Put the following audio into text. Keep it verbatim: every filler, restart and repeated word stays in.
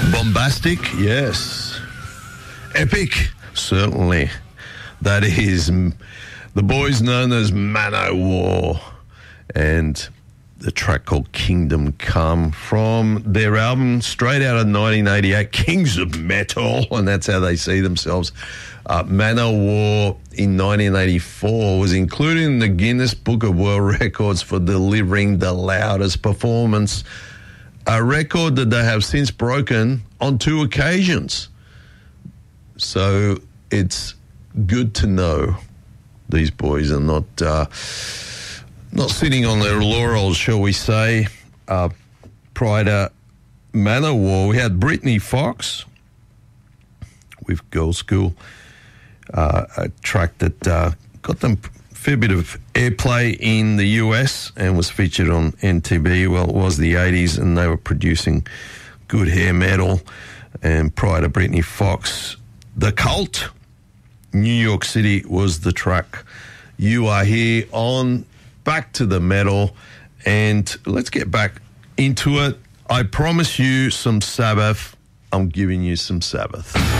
Bombastic, yes. Epic, certainly. That is m- the boys known as Manowar, and the track called Kingdom Come from their album straight out of nineteen eighty-eight, Kings of Metal, and that's how they see themselves. Uh, Manowar in nineteen eighty-four was included in the Guinness Book of World Records for delivering the loudest performance, a record that they have since broken on two occasions. So it's good to know these boys are not uh, not sitting on their laurels, shall we say. Uh, prior to Manowar, we had Brittany Fox with Girl School, uh, a track that uh, got them a fair bit of airplay in the U S and was featured on M T V. Well, it was the eighties, and they were producing good hair metal. And prior to Brittany Fox, The Cult, New York City was the track. You are here on Back to the Metal, and let's get back into it. I promise you some Sabbath. I'm giving you some Sabbath.